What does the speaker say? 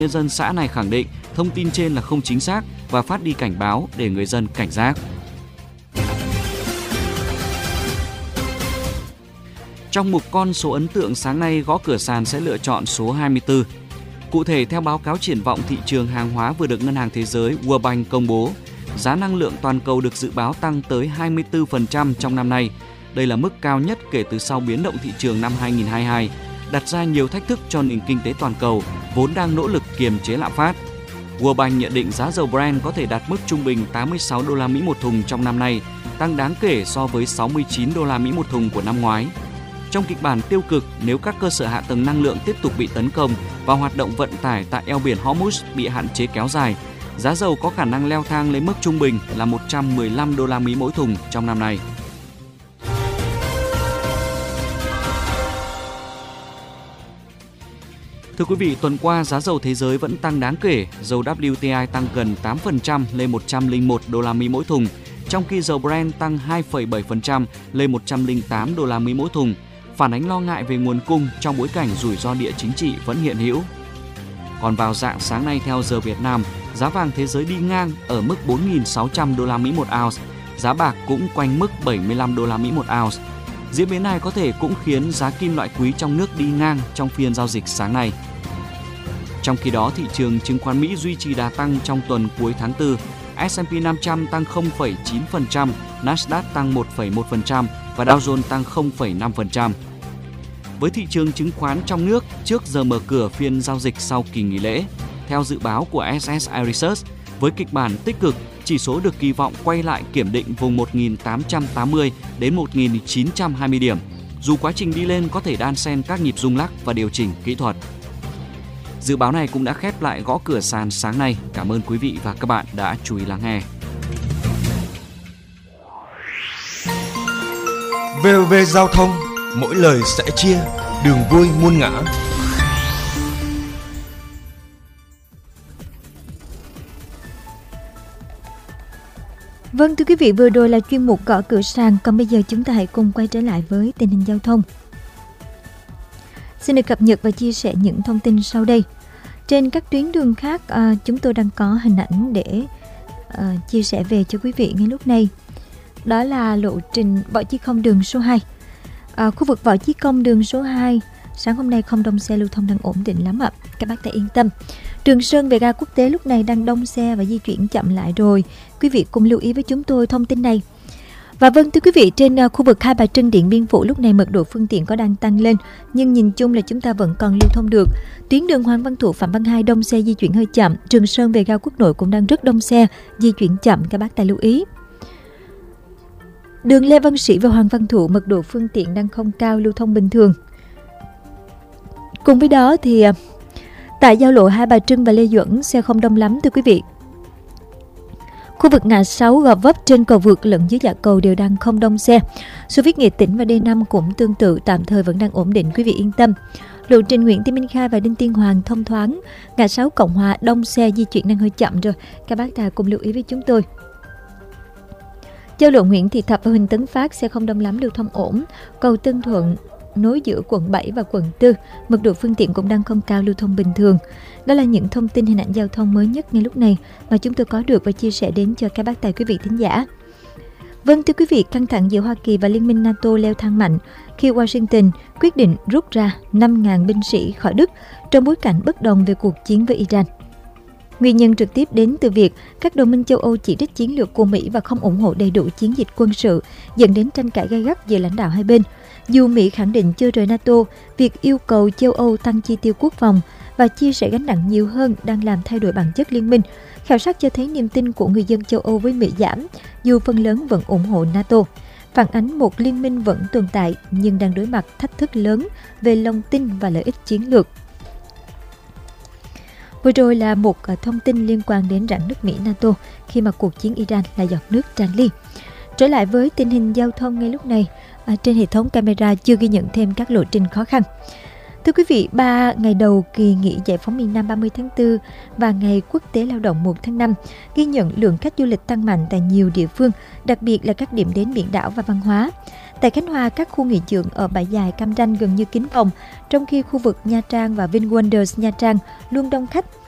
Nhân dân xã này khẳng định thông tin trên là không chính xác và phát đi cảnh báo để người dân cảnh giác. Trong mục con số ấn tượng sáng nay, gõ cửa sàn sẽ lựa chọn số 24. Cụ thể, theo báo cáo triển vọng thị trường hàng hóa vừa được Ngân hàng Thế giới World Bank công bố, giá năng lượng toàn cầu được dự báo tăng tới 24% trong năm nay. Đây là mức cao nhất kể từ sau biến động thị trường năm 2022, đặt ra nhiều thách thức cho nền kinh tế toàn cầu, vốn đang nỗ lực kiềm chế lạm phát. World Bank nhận định giá dầu Brent có thể đạt mức trung bình 86 đô la Mỹ một thùng trong năm nay, tăng đáng kể so với 69 đô la Mỹ một thùng của năm ngoái. Trong kịch bản tiêu cực, nếu các cơ sở hạ tầng năng lượng tiếp tục bị tấn công và hoạt động vận tải tại eo biển Hormuz bị hạn chế kéo dài, giá dầu có khả năng leo thang lên mức trung bình là 115 đô la Mỹ mỗi thùng trong năm nay. Thưa quý vị, tuần qua giá dầu thế giới vẫn tăng đáng kể, dầu WTI tăng gần 8% lên 101 đô la Mỹ mỗi thùng, trong khi dầu Brent tăng 2,7% lên 108 đô la Mỹ mỗi thùng, phản ánh lo ngại về nguồn cung trong bối cảnh rủi ro địa chính trị vẫn hiện hữu. Còn vào rạng sáng nay theo giờ Việt Nam, giá vàng thế giới đi ngang ở mức 4.600 đô la Mỹ một ounce, giá bạc cũng quanh mức 75 đô la Mỹ một ounce. Diễn biến này có thể cũng khiến giá kim loại quý trong nước đi ngang trong phiên giao dịch sáng nay. Trong khi đó, thị trường chứng khoán Mỹ duy trì đà tăng trong tuần cuối tháng 4. S&P 500 tăng 0,9%, Nasdaq tăng 1,1% và Dow Jones tăng 0,5%. Với thị trường chứng khoán trong nước trước giờ mở cửa phiên giao dịch sau kỳ nghỉ lễ, theo dự báo của SSI Research, với kịch bản tích cực, chỉ số được kỳ vọng quay lại kiểm định vùng 1.880 đến 1.920 điểm, dù quá trình đi lên có thể đan xen các nhịp rung lắc và điều chỉnh kỹ thuật. Dự báo này cũng đã khép lại gõ cửa sàn sáng nay. Cảm ơn quý vị và các bạn đã chú ý lắng nghe. VOV Giao thông, mỗi lời sẽ chia, đường vui muôn ngã. Vâng, thưa quý vị, vừa rồi là chuyên mục gõ cửa sàn, còn bây giờ chúng ta hãy cùng quay trở lại với tình hình giao thông. Xin được cập nhật và chia sẻ những thông tin sau đây. Trên các tuyến đường khác, chúng tôi đang có hình ảnh để chia sẻ về cho quý vị ngay lúc này. Đó là lộ trình Võ Chí Công đường số 2. Khu vực Võ Chí Công đường số 2, sáng hôm nay không đông xe, lưu thông đang ổn định lắm ạ. Các bác hãy yên tâm. Trường Sơn về ga quốc tế lúc này đang đông xe và di chuyển chậm lại rồi. Quý vị cùng lưu ý với chúng tôi thông tin này. Và vâng, thưa quý vị, trên khu vực Hai Bà Trưng, Điện Biên Phủ lúc này mật độ phương tiện có đang tăng lên, nhưng nhìn chung là chúng ta vẫn còn lưu thông được. Tuyến đường Hoàng Văn Thụ, Phạm Văn Hai đông xe, di chuyển hơi chậm. Trường Sơn về ga Quốc Nội cũng đang rất đông xe, di chuyển chậm, các bác tài lưu ý. Đường Lê Văn Sĩ và Hoàng Văn Thụ mật độ phương tiện đang không cao, lưu thông bình thường. Cùng với đó thì tại giao lộ Hai Bà Trưng và Lê Duẩn xe không đông lắm thưa quý vị. Khu vực ngã 6, Gò Vấp trên cầu vượt lẫn dưới dạ cầu đều đang không đông xe. Xô viết Nghệ Tĩnh và D5 cũng tương tự, tạm thời vẫn đang ổn định, quý vị yên tâm. Lộ trình Nguyễn Thị Minh Khai và Đinh Tiên Hoàng thông thoáng. Ngã 6 Cộng Hòa đông xe, di chuyển đang hơi chậm rồi. Các bác ta cùng lưu ý với chúng tôi. Giao lộ Nguyễn Thị Thập và Huỳnh Tấn Phát xe không đông lắm, lưu thông ổn. Cầu Tân Thuận nối giữa quận 7 và quận 4, mật độ phương tiện cũng đang không cao, lưu thông bình thường. Đó là những thông tin hình ảnh giao thông mới nhất ngay lúc này mà chúng tôi có được và chia sẻ đến cho các bác tài quý vị thính giả. Vâng, thưa quý vị, căng thẳng giữa Hoa Kỳ và Liên minh NATO leo thang mạnh khi Washington quyết định rút ra 5.000 binh sĩ khỏi Đức trong bối cảnh bất đồng về cuộc chiến với Iran. Nguyên nhân trực tiếp đến từ việc các đồng minh châu Âu chỉ trích chiến lược của Mỹ và không ủng hộ đầy đủ chiến dịch quân sự, dẫn đến tranh cãi gay gắt giữa lãnh đạo hai bên. Dù Mỹ khẳng định chưa rời NATO, việc yêu cầu châu Âu tăng chi tiêu quốc phòng và chia sẻ gánh nặng nhiều hơn đang làm thay đổi bản chất liên minh. Khảo sát cho thấy niềm tin của người dân châu Âu với Mỹ giảm, dù phần lớn vẫn ủng hộ NATO. Phản ánh một liên minh vẫn tồn tại nhưng đang đối mặt thách thức lớn về lòng tin và lợi ích chiến lược. Vừa rồi là một thông tin liên quan đến rạn nứt Mỹ-NATO khi mà cuộc chiến Iran là giọt nước tràn ly. Trở lại với tình hình giao thông ngay lúc này, trên hệ thống camera chưa ghi nhận thêm các lộ trình khó khăn. Thưa quý vị, 3 ngày đầu kỳ nghỉ giải phóng miền Nam 30 tháng 4 và ngày quốc tế lao động 1 tháng 5 ghi nhận lượng khách du lịch tăng mạnh tại nhiều địa phương, đặc biệt là các điểm đến biển đảo và văn hóa. Tại Khánh Hòa, các khu nghỉ dưỡng ở bãi dài Cam Ranh gần như kín phòng, trong khi khu vực Nha Trang và VinWonders Nha Trang luôn đông khách.